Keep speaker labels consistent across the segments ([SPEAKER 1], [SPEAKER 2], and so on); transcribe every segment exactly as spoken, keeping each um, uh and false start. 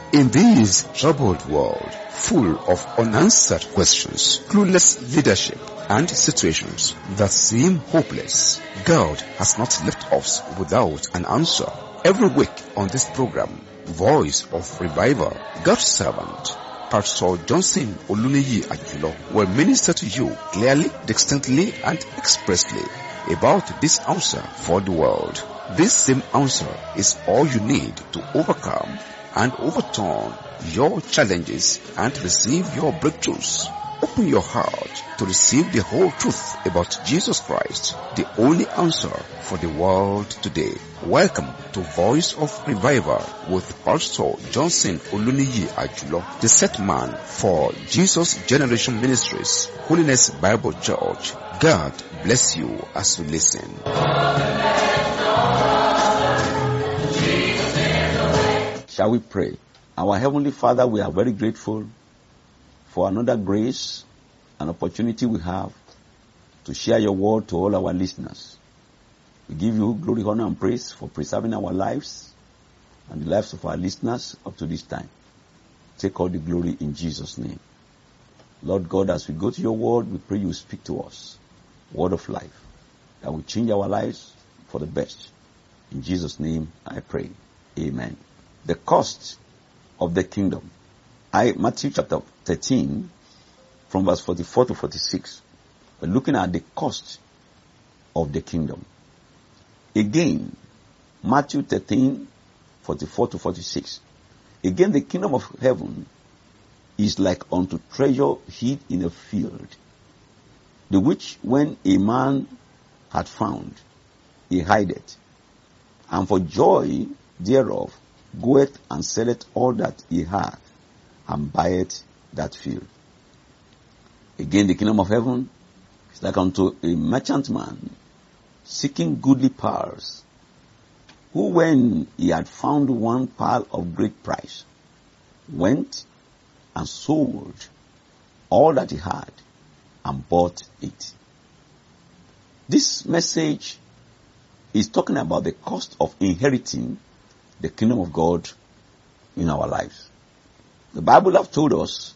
[SPEAKER 1] In this troubled world, full of unanswered questions, clueless leadership, and situations that seem hopeless, God has not left us without an answer. Every week on this program, Voice of Revival, God's servant, Pastor Johnson Oluniyi Ajulo, will minister to you clearly, distinctly, and expressly about this answer for the world. This same answer is all you need to overcome and overturn your challenges and receive your breakthroughs. Open your heart to receive the whole truth about Jesus Christ, the only answer for the world today. Welcome to Voice of Revival with Pastor Johnson Oluniyi Ajulo, the set man for Jesus Generation Ministries, Holiness Bible Church. God bless you as you listen.
[SPEAKER 2] Shall we pray? Our Heavenly Father, we are very grateful for another grace and opportunity we have to share your word to all our listeners. We give you glory, honor, and praise for preserving our lives and the lives of our listeners up to this time. Take all the glory in Jesus' name. Lord God, as we go to your word, we pray you speak to us. Word of life that will change our lives for the best. In Jesus' name I pray. Amen. The cost of the kingdom. I, Matthew chapter thirteen, from verse forty-four to forty-six, we're looking at the cost of the kingdom. Again, Matthew thirteen, forty-four to forty-six. Again, the kingdom of heaven is like unto treasure hid in a field, the which when a man had found, he hideth, and for joy thereof goeth and selleth all that he hath, and buyeth that field. Again, the kingdom of heaven is like unto a merchantman seeking goodly pearls, who when he had found one pearl of great price, went and sold all that he had, and bought it. This message is talking about the cost of inheriting the kingdom of God in our lives. The Bible has told us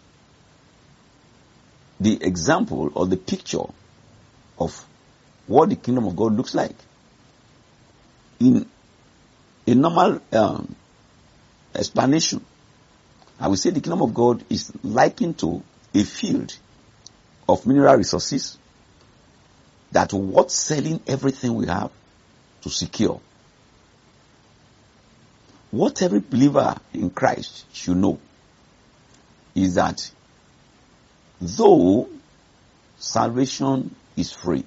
[SPEAKER 2] the example or the picture of what the kingdom of God looks like. In a normal um, explanation, I would say the kingdom of God is likened to a field of mineral resources that are worth selling everything we have to secure. What every believer in Christ should know is that though salvation is free,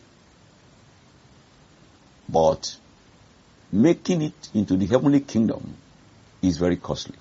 [SPEAKER 2] but making it into the heavenly kingdom is very costly.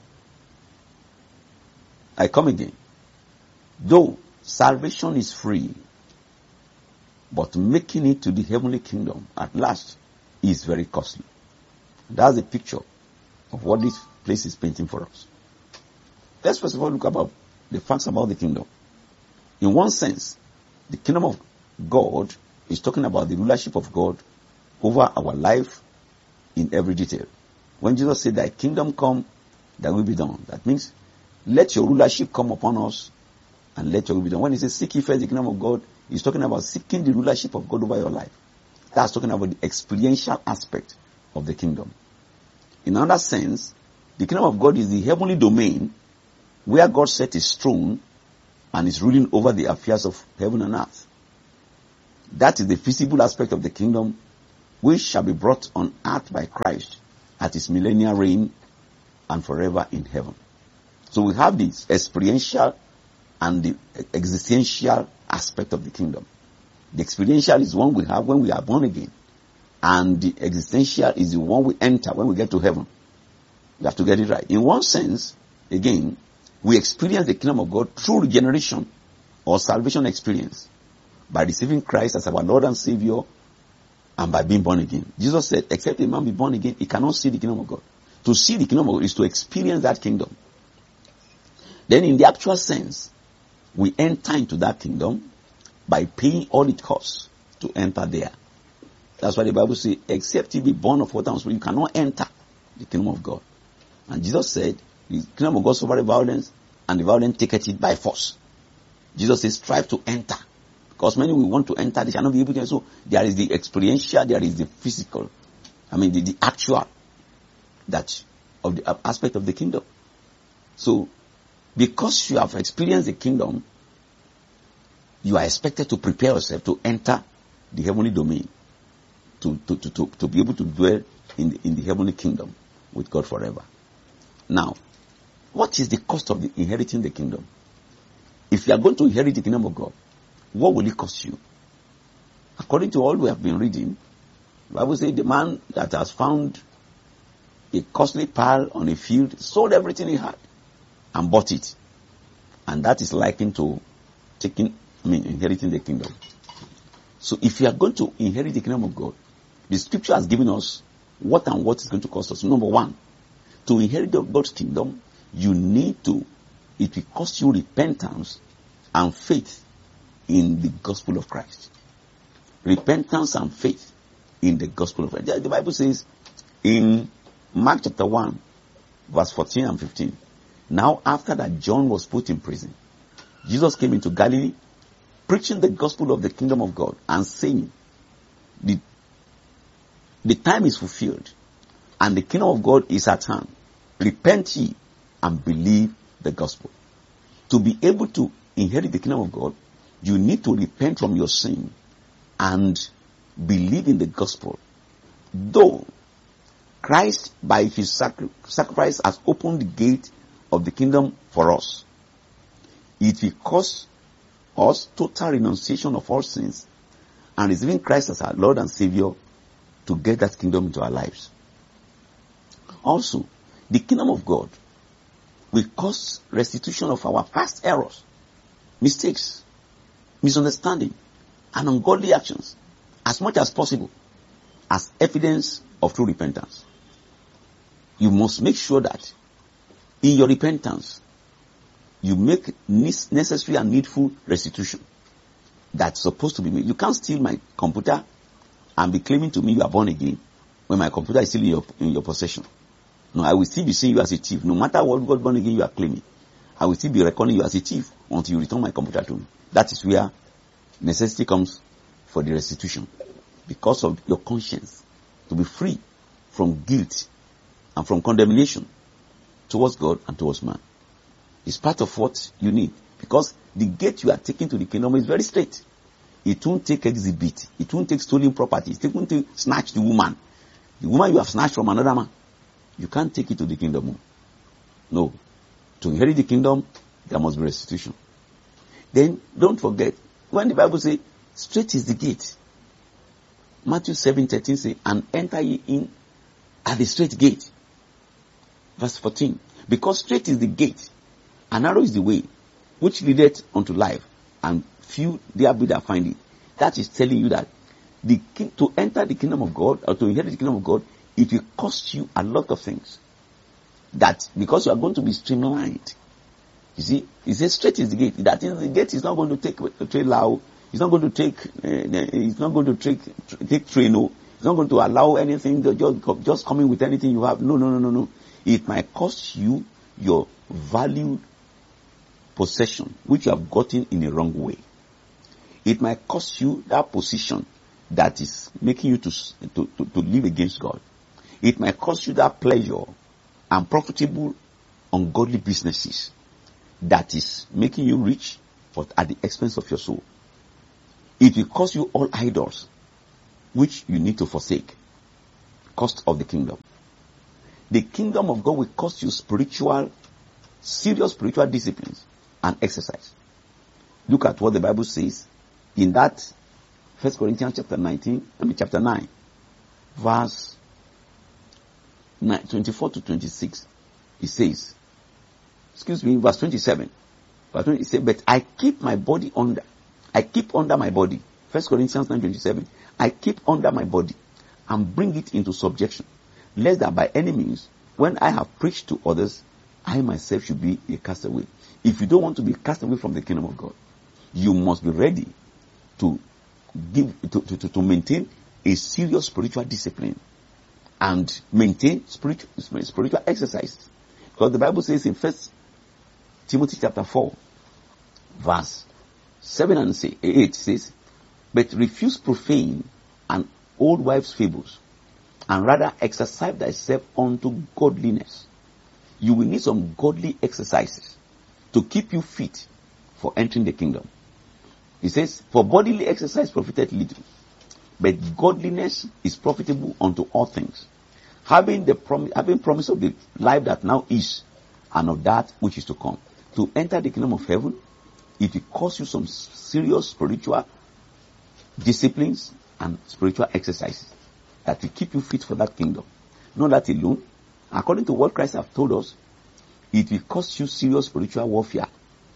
[SPEAKER 2] I come again. Though salvation is free, but making it to the heavenly kingdom at last is very costly. That's a picture of what this place is painting for us. Let's first of all look about the facts about the kingdom. In one sense, the kingdom of God is talking about the rulership of God over our life in every detail. When Jesus said, thy kingdom come, thy will be done. That means, let your rulership come upon us and let your will be done. When he says, seek ye first the kingdom of God, he's talking about seeking the rulership of God over your life. That's talking about the experiential aspect of the kingdom. In another sense, the kingdom of God is the heavenly domain where God set his throne and is ruling over the affairs of heaven and earth. That is the visible aspect of the kingdom which shall be brought on earth by Christ at his millennial reign and forever in heaven. So we have this experiential and the existential aspect of the kingdom. The experiential is one we have when we are born again. And the existential is the one we enter when we get to heaven. We have to get it right. In one sense, again, we experience the kingdom of God through regeneration or salvation experience by receiving Christ as our Lord and Savior and by being born again. Jesus said, except a man be born again, he cannot see the kingdom of God. To see the kingdom of God is to experience that kingdom. Then in the actual sense, we enter into that kingdom by paying all it costs to enter there. That's why the Bible says, except you be born of water and spirit, you cannot enter the kingdom of God. And Jesus said, The kingdom of God suffereth violence, and the violent taketh it by force. Jesus says, strive to enter. Because many will want to enter, they shall not be able to. So there is the experiential, there is the physical. I mean, the, the actual, that of the aspect of the kingdom. So, because you have experienced the kingdom, you are expected to prepare yourself to enter the heavenly domain, to, to, to, to, to be able to dwell in the, in the heavenly kingdom with God forever. Now, what is the cost of the inheriting the kingdom? If you are going to inherit the kingdom of God, what will it cost you? According to all we have been reading, the Bible says the man that has found a costly pearl on a field sold everything he had and bought it. And that is likened to taking, I mean, inheriting the kingdom. So if you are going to inherit the kingdom of God, the scripture has given us what and what is going to cost us. Number one, to inherit God's kingdom, you need to, it will cost you repentance and faith in the gospel of Christ. Repentance and faith in the gospel of Christ. The Bible says in Mark chapter one, verse fourteen and fifteen, now after that John was put in prison, Jesus came into Galilee, preaching the gospel of the kingdom of God and saying, the, the time is fulfilled and the kingdom of God is at hand. Repent ye and believe the gospel. To be able to inherit the kingdom of God, you need to repent from your sin and believe in the gospel. Though Christ, by his sacri- sacrifice, has opened the gate of the kingdom for us, it will cost us total renunciation of all sins and receiving Christ as our Lord and Savior to get that kingdom into our lives. Also, the kingdom of God will cost restitution of our past errors, mistakes, misunderstanding, and ungodly actions as much as possible as evidence of true repentance. You must make sure that in your repentance, you make necessary and needful restitution that's supposed to be made. You can't steal my computer and be claiming to me you are born again when my computer is still in your, in your possession. No, I will still be seeing you as a thief. No matter what God born again you are claiming, I will still be reckoning you as a thief until you return my computer to me. That is where necessity comes for the restitution. Because of your conscience, to be free from guilt and from condemnation towards God and towards man. It's part of what you need. Because the gate you are taking to the kingdom is very straight. It won't take exhibit. It won't take stolen property. It won't take snatch the woman. The woman you have snatched from another man. You can't take it to the kingdom. No. To inherit the kingdom, there must be restitution. Then, don't forget, when the Bible says, straight is the gate. Matthew seven thirteen says, and enter ye in at the straight gate. Verse fourteen. Because straight is the gate, and narrow is the way, which leadeth unto life, and few there be that find it. That is telling you that the king, to enter the kingdom of God, or to inherit the kingdom of God, it will cost you a lot of things. That, because you are going to be streamlined. You see, he says straight is the gate. That is, the gate is not going to take a trail out. It's not going to take, uh, it's not going to take, take train. No. It's not going to allow anything to just, just coming with anything you have. No, no, no, no, no. It might cost you your valued possession, which you have gotten in a wrong way. It might cost you that position that is making you to, to, to, to live against God. It might cost you that pleasure and profitable, ungodly businesses that is making you rich, but at the expense of your soul. It will cost you all idols, which you need to forsake. Cost of the kingdom. The kingdom of God will cost you spiritual, serious spiritual disciplines and exercise. Look at what the Bible says in that First Corinthians chapter nineteen, I mean chapter nine, verse twenty-four to twenty-six. It says, excuse me, verse twenty-seven. Verse twenty, it says, but I keep my body under. I keep under my body. First Corinthians nine twenty-seven. I keep under my body and bring it into subjection, lest that by any means, when I have preached to others, I myself should be a castaway. If you don't want to be cast away from the kingdom of God, you must be ready to give to, to, to maintain a serious spiritual discipline and maintain spiritual spiritual exercise. Because the Bible says in First Timothy chapter four, verse seven and eight says, but refuse profane and old wives' fables, and rather exercise thyself unto godliness. You will need some godly exercises to keep you fit for entering the kingdom. He says, for bodily exercise profiteth little, but godliness is profitable unto all things, having the prom- having promise of the life that now is, and of that which is to come. To enter the kingdom of heaven, it will cost you some serious spiritual disciplines and spiritual exercises that will keep you fit for that kingdom. Not that alone. According to what Christ has told us, it will cost you serious spiritual warfare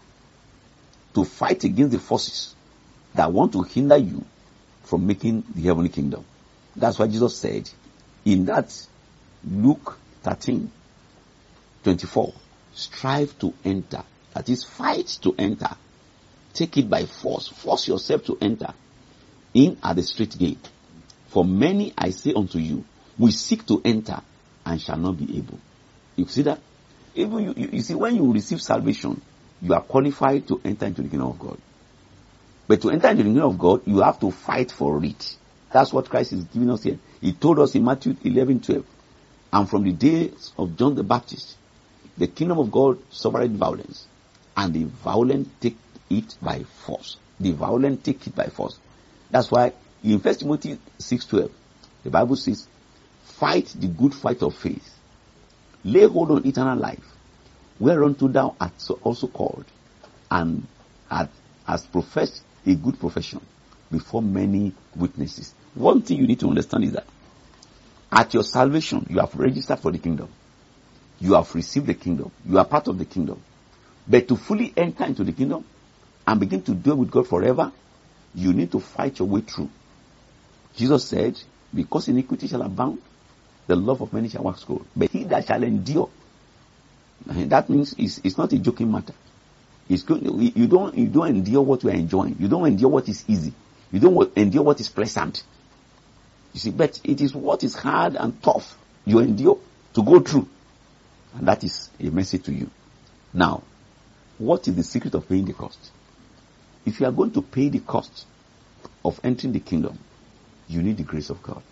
[SPEAKER 2] to fight against the forces that want to hinder you from making the heavenly kingdom. That's why Jesus said in that Luke thirteen twenty-four, strive to enter. That is, fight to enter. Take it by force. Force yourself to enter in at the straight gate. For many, I say unto you, will seek to enter and shall not be able. You see that? Even you, you, you see, when you receive salvation, you are qualified to enter into the kingdom of God. But to enter into the kingdom of God, you have to fight for it. That's what Christ is giving us here. He told us in Matthew eleven twelve, and from the days of John the Baptist, the kingdom of God suffered violence, and the violent take it by force. The violent take it by force. That's why in First Timothy six twelve, the Bible says, fight the good fight of faith. Lay hold on eternal life, whereunto thou art also called, and hast professed a good profession before many witnesses. One thing you need to understand is that at your salvation, you have registered for the kingdom. You have received the kingdom. You are part of the kingdom. But to fully enter into the kingdom and begin to dwell with God forever, you need to fight your way through. Jesus said, because iniquity shall abound, the love of many shall wax cold. But he that shall endure, and that means it's, it's not a joking matter. It's good. You don't, you don't endure what you are enjoying. You don't endure what is easy. You don't endure what is pleasant. You see, but it is what is hard and tough you endure to go through. And that is a message to you. Now, what is the secret of paying the cost? If you are going to pay the cost of entering the kingdom, you need the grace of God.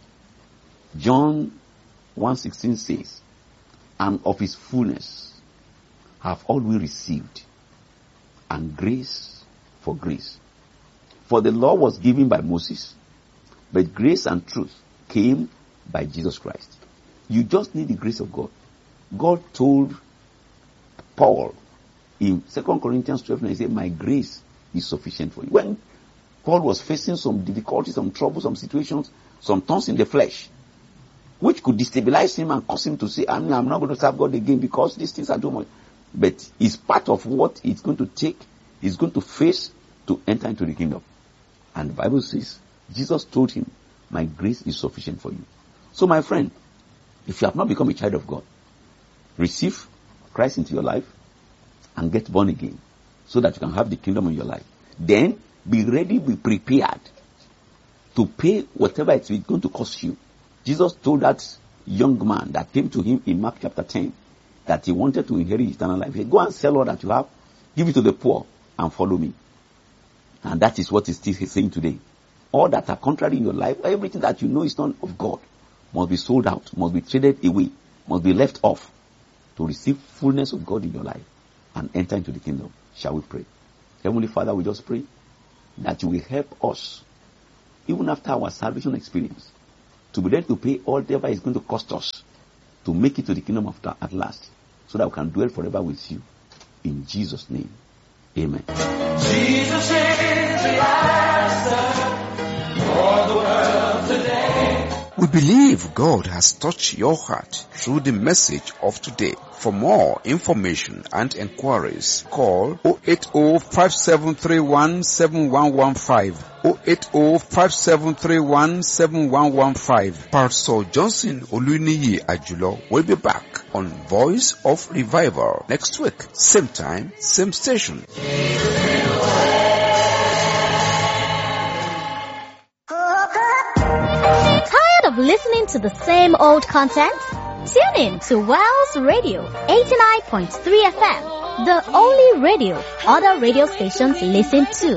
[SPEAKER 2] John one sixteen says, and of his fullness have all we received, and grace for grace. For the law was given by Moses, but grace and truth came by Jesus Christ. You just need the grace of God. God told Paul in Second Corinthians twelve, he said, my grace is sufficient for you. When Paul was facing some difficulties, some troubles, some situations, some thorns in the flesh, which could destabilize him and cause him to say, I'm, I'm not going to serve God again because these things are too much. But it's part of what it's going to take, he's going to face to enter into the kingdom. And the Bible says, Jesus told him, my grace is sufficient for you. So my friend, if you have not become a child of God, receive Christ into your life and get born again so that you can have the kingdom in your life. Then be ready, be prepared to pay whatever it's going to cost you. Jesus told that young man that came to him in Mark chapter ten that he wanted to inherit eternal life. He said, go and sell all that you have, give it to the poor, and follow me. And that is what he's still saying today. All that are contrary in your life, everything that you know is not of God, must be sold out, must be traded away, must be left off to receive fullness of God in your life and enter into the kingdom. Shall we pray? Heavenly Father, we just pray that you will help us, even after our salvation experience, to be ready to pay all whatever is going to cost us to make it to the kingdom of God at last, so that we can dwell forever with you. In Jesus' name, amen.
[SPEAKER 3] Jesus is the answer for the world today.
[SPEAKER 1] We believe God has touched your heart through the message of today. For more information and inquiries, call zero eight zero, five seven three one, seven one one five, zero eight zero, five seven three one, seven one one five. Pastor Johnson Oluniyi Ajulo will be back on Voice of Revival next week, same time, same station.
[SPEAKER 4] Tired of listening to the same old content? Tune in to Wells Radio eighty-nine point three F M, the only radio other radio stations listen to.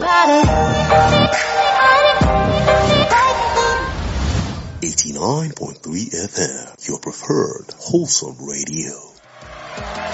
[SPEAKER 5] eighty-nine point three F M, your preferred wholesome radio.